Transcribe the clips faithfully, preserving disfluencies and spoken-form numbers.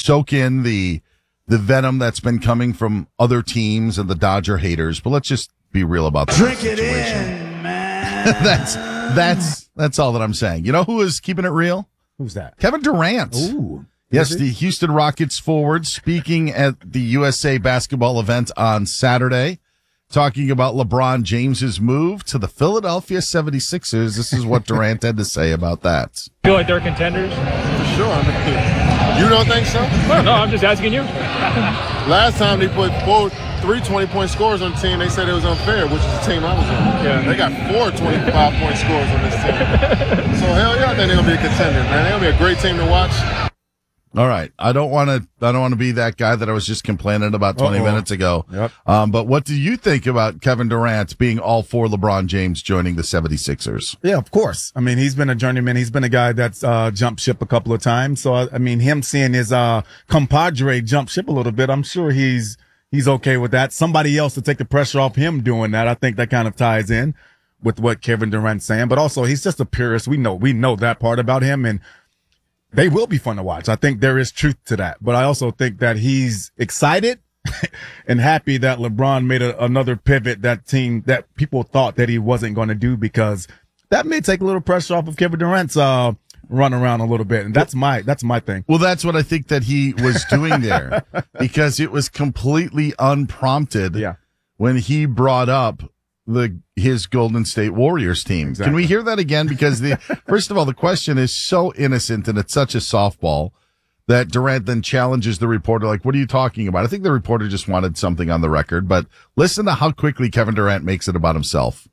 soak in the the venom that's been coming from other teams and the Dodger haters. But let's just be real about that Drink situation. it in, man. that's that's that's all that I'm saying. You know who is keeping it real? Who's that? Kevin Durant. Ooh. Yes, the Houston Rockets forward speaking at the U S A basketball event on Saturday, talking about LeBron James's move to the Philadelphia seventy-sixers. This is what Durant had to say about that. Feel like they're contenders? For sure. I mean, you don't think so? Well, no, I'm just asking you. Last time they put four, three twenty-point scores on the team, they said it was unfair, which is the team I was on. Yeah. They got four twenty-five-point scores on this team. So, hell yeah, I think they're going to be a contender, man. They're going to be a great team to watch. All right. I don't want to, I don't want to be that guy that I was just complaining about twenty Uh-oh. minutes ago. Yep. Um, but what do you think about Kevin Durant being all for LeBron James joining the seventy-sixers? Yeah, of course. I mean, he's been a journeyman. He's been a guy that's uh, jumped ship a couple of times. So, I, I mean, him seeing his uh, compadre jump ship a little bit, I'm sure he's he's okay with that. Somebody else to take the pressure off him doing that, I think that kind of ties in with what Kevin Durant's saying. But also, he's just a purist. We know we know that part about him, and they will be fun to watch. I think there is truth to that. But I also think that he's excited and happy that LeBron made a, another pivot that team that people thought that he wasn't going to do, because that may take a little pressure off of Kevin Durant's uh, run around a little bit. And that's my that's my thing. Well, that's what I think that he was doing there, because it was completely unprompted Yeah. when he brought up the his Golden State Warriors team. Exactly. Can we hear that again? Because the first of all, the question is so innocent and it's such a softball that Durant then challenges the reporter, like, what are you talking about? I think the reporter just wanted something on the record, but listen to how quickly Kevin Durant makes it about himself.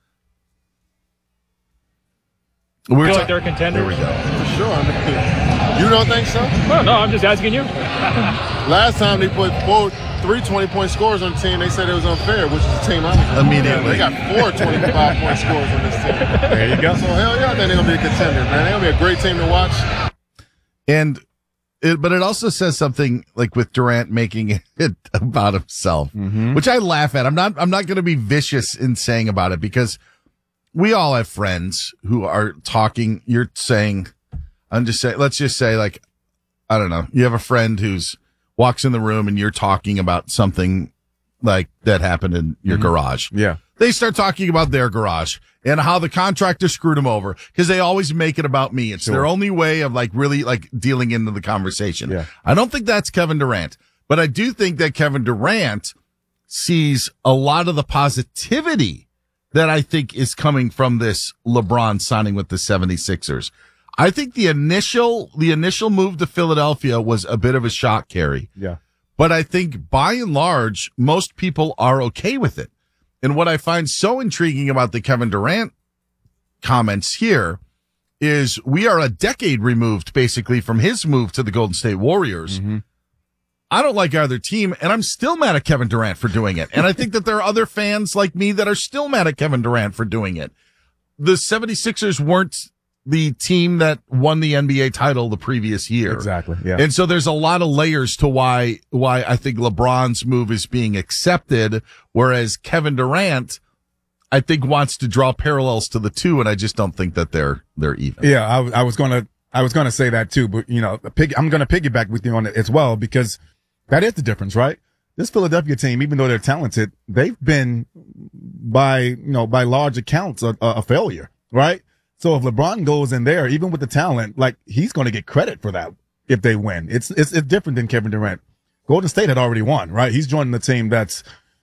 We're Feel ta- like they're contenders? There we go. For sure. I mean, you don't think so? Well, no, I'm just asking you. Last time they put four, three twenty-point scores on the team, they said it was unfair, which is the team I was on. Immediately. They got four twenty-five-point scores on this team. There you go. So, hell yeah, I think they're going to be a contender, man. They're going to be a great team to watch. And it, but it also says something like with Durant making it about himself, Mm-hmm. which I laugh at. I'm not, I'm not going to be vicious in saying about it, because we all have friends who are talking. You're saying, I'm just saying, let's just say, like, I don't know. You have a friend who's walks in the room and you're talking about something like that happened in your Mm-hmm. garage. Yeah. They start talking about their garage and how the contractor screwed them over, because they always make it about me. It's Sure. their only way of like really like dealing into the conversation. Yeah. I don't think that's Kevin Durant, but I do think that Kevin Durant sees a lot of the positivity that I think is coming from this LeBron signing with the seventy-sixers. I think the initial, the initial move to Philadelphia was a bit of a shock, Kerry. Yeah. But I think by and large, most people are okay with it. And what I find so intriguing about the Kevin Durant comments here is we are a decade removed basically from his move to the Golden State Warriors. Mm-hmm. I don't like either team, and I'm still mad at Kevin Durant for doing it. And I think that there are other fans like me that are still mad at Kevin Durant for doing it. The seventy-sixers weren't the team that won the N B A title the previous year. Exactly. Yeah. And so there's a lot of layers to why, why I think LeBron's move is being accepted, whereas Kevin Durant, I think, wants to draw parallels to the two, and I just don't think that they're, they're even. Yeah, I, I was gonna, I was gonna say that too, but you know, pig, I'm gonna piggyback with you on it as well, because that is the difference, right? This Philadelphia team, even though they're talented, they've been by, you know, by large accounts a, a failure, right? So if LeBron goes in there, even with the talent, like, he's going to get credit for that if they win. It's, it's, it's different than Kevin Durant. Golden State had already won, right? He's joining the team that's,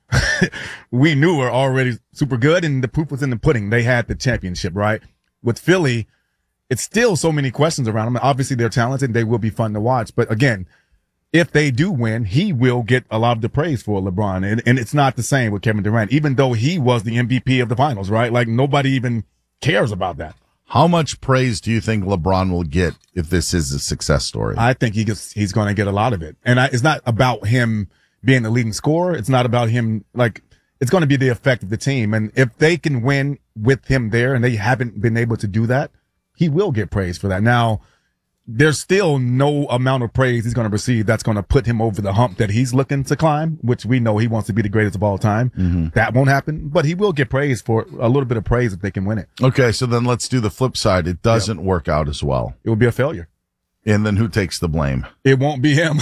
we knew were already super good, and the proof was in the pudding. They had the championship, right? With Philly, it's still so many questions around them. Obviously, they're talented. They will be fun to watch. But again, if they do win, he will get a lot of the praise for LeBron. And, and it's not the same with Kevin Durant, even though he was the M V P of the finals, right? Like, nobody even cares about that. How much praise do you think LeBron will get if this is a success story? I think he gets, he's going to get a lot of it. And I, it's not about him being the leading scorer. It's not about him, like, it's going to be the effect of the team. And if they can win with him there, and they haven't been able to do that, he will get praise for that. Now, there's still no amount of praise he's going to receive that's going to put him over the hump that he's looking to climb, which we know he wants to be the greatest of all time. Mm-hmm. That won't happen, but he will get praise for a little bit of praise if they can win it. Okay, so then let's do the flip side. It doesn't yep. work out as well. It will be a failure. And then who takes the blame? It won't be him.